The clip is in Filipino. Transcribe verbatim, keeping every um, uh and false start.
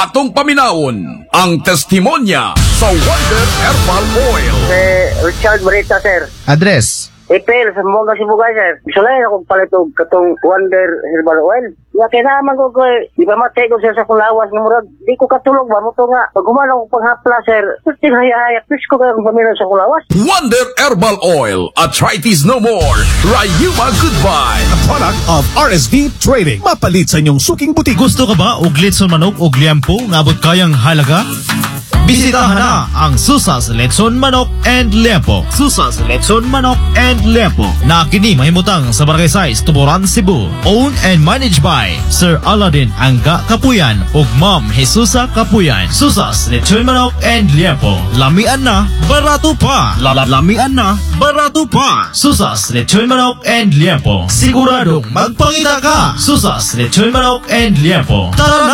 atong paminawon ang testimonya sa Wonder Herbal Oil. Eh, Richard Barita, sir. Address. Ipil, sa mga Sibugay, sir. Gusto lang akong palitog katong Wonder Herbal Oil. Nga, kailangan ko ko, di ba matay ko, sir, sa kong lawas ng murag. Di ko katulog ba, mo to nga. Pag gumana ko panghapla, sir, tinahaya-haya, please ko kayong pamilya sa kong lawas. Wonder Herbal Oil. Arthritis no more. Rayuma goodbye. A product of R S V Trading. Mapalit sa inyong suking butik. Gusto ka ba og litson manok og liempo nga abot kayang halaga? Bisitahan na ang Susas Letson Manok and Liempo. Susas Letson Manok and Liempo na kini mahimutang sa Barangay Size, Tuburan, Cebu. Owned and managed by Sir Aladdin Angga Kapuyan ug Ma'am Jesusa Kapuyan. Susas Letson Manok and Liempo. Lamian na, barato pa. Lamian na, barato pa. Susas Letson Manok and Liempo. Siguradong magpangita ka. Susas Letson Manok and Liempo. Tara na!